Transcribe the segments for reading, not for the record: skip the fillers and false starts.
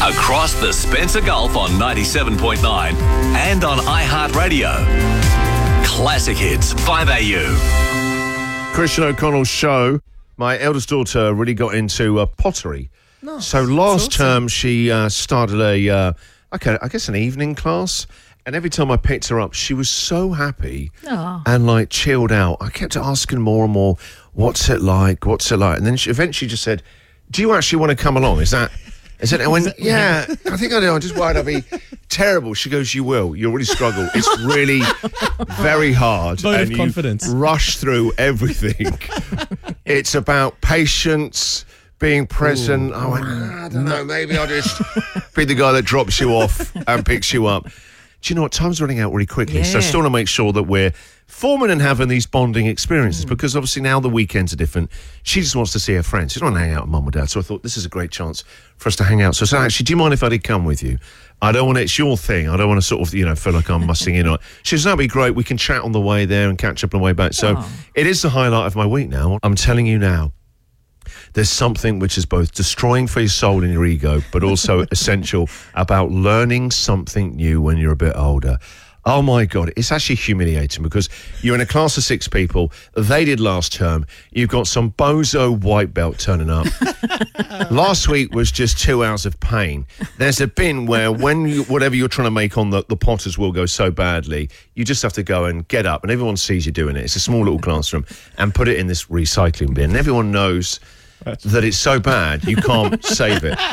Across the Spencer Gulf on 97.9 and on iHeartRadio. Classic Hits, 5AU. Christian O'Connell's show. My eldest daughter really got into pottery. Nice. So last term she started I guess an evening class. And every time I picked her up, she was so happy and like chilled out. I kept asking more and more, what's it like? And then she eventually just said, do you actually want to come along? Is it? I went, yeah, I think I do. I'm just worried I'll be terrible. She goes, you will. You'll really struggle. It's really very hard. Vote of confidence. Rush through everything. It's about patience, being present. I went, I don't know, maybe I'll just be the guy that drops you off and picks you up. Do you know what? Time's running out really quickly. Yeah. So I still want to make sure that we're forming and having these bonding experiences because obviously now the weekends are different. She just wants to see her friends. She doesn't want to hang out with mum or dad. So I thought this is a great chance for us to hang out. So I said, actually, do you mind if I did come with you? I don't want it's your thing. I don't want to sort of, feel like I'm mussing in on it. She says, that'd be great. We can chat on the way there and catch up on the way back. So it is the highlight of my week now. I'm telling you now. There's something which is both destroying for your soul and your ego, but also essential about learning something new when you're a bit older. Oh, my God. It's actually humiliating because you're in a class of 6 people. They did last term. You've got some bozo white belt turning up. Last week was just 2 hours of pain. There's a bin where whatever you're trying to make on the potters will go so badly, you just have to go and get up, and everyone sees you doing it. It's a small little classroom, and put it in this recycling bin. And everyone knows that it's so bad you can't save it.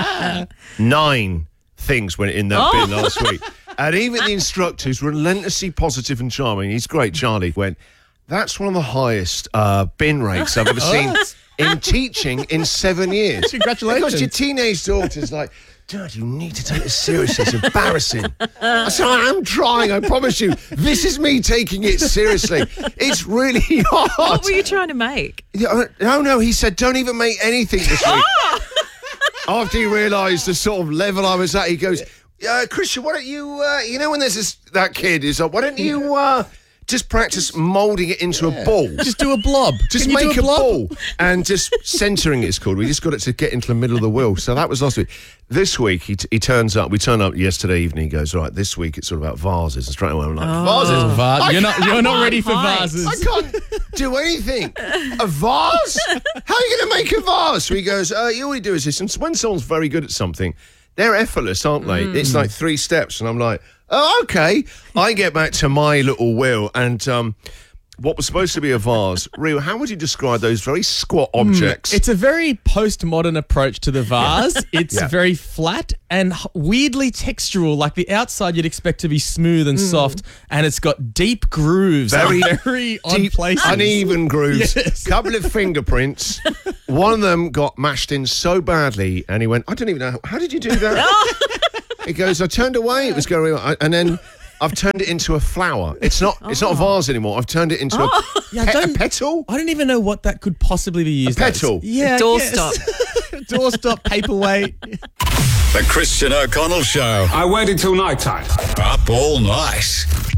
9 things went in that bin last week. And even the instructor, who's relentlessly positive and charming, he's great, Charlie, went, that's one of the highest bin rates I've ever seen in teaching in 7 years. Congratulations. Because your teenage daughter's like, Dad, you need to take this seriously. It's embarrassing. I said, I am trying, I promise you. This is me taking it seriously. It's really hard. What were you trying to make? No, he said, don't even make anything this week. After he realised the sort of level I was at, he goes, Christian, why don't you, when there's that kid who's like, why don't you just practice moulding it into a ball? Just do a blob. Just make a ball. And just centering it's called. We just got it to get into the middle of the wheel. So that was last week. This week, he turns up. We turned up yesterday evening. He goes, right, this week it's all about vases. And straight away I'm like, vases? You're not ready for vases. I can't do anything. A vase? How are you going to make a vase? So he goes, you all you do is this. And when someone's very good at something, they're effortless, aren't they? It's like 3 steps. And I'm like, oh, okay. I get back to my little wheel and what was supposed to be a vase. Rio, how would you describe those very squat objects? It's a very postmodern approach to the vase. It's very flat and weirdly textural. Like the outside you'd expect to be smooth and soft, and it's got deep grooves. Very odd places. Uneven grooves. Yes. Couple of fingerprints. One of them got mashed in so badly, and he went, I don't even know, how did you do that? He goes, I turned away, it was going on, and then I've turned it into a flower. It's not a vase anymore. I've turned it into a petal. I don't even know what that could possibly be used as. A petal? Yeah. Doorstop. Doorstop, paperweight. The Christian O'Connell Show. I waited till night time. Up all night.